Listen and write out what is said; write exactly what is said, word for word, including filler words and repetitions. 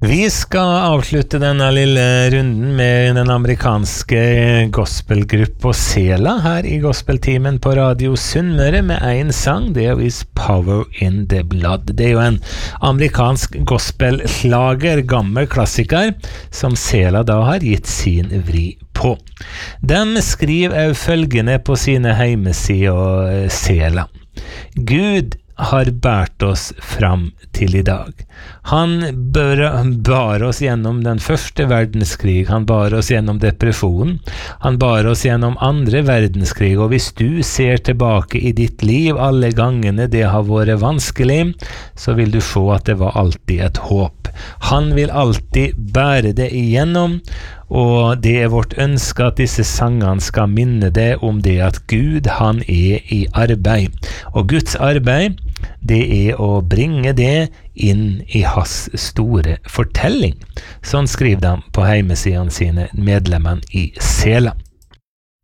Vi skal avslutte denne lille runden med den amerikanske gospelgruppa Sela her i gospeltimen på Radio Sunnmøre med en sang, There is Power in the Blood. Det er jo en amerikansk gospelslager, gammel klassiker, som Sela da har gitt sin vri på. De skriver også følgende på sine heimesider Sela. Gud har bært oss fram til i dag. Han bar oss gjennom den første verdenskrig, han bar oss gjennom depresjonen, han bar oss gjennom andre verdenskrig, og hvis du ser tilbake i ditt liv alle gangene det har vært vanskelig, så vil du se at det var alltid et håp. Han vil alltid bære det igjennom, og det er vårt ønske at disse sangene skal minne deg om det at Gud, han er i arbeid. Og Guds arbeid, det er å bringe det inn i hans store fortelling. Sånn skriver de på heimesidene sine, medlemmene i Sela.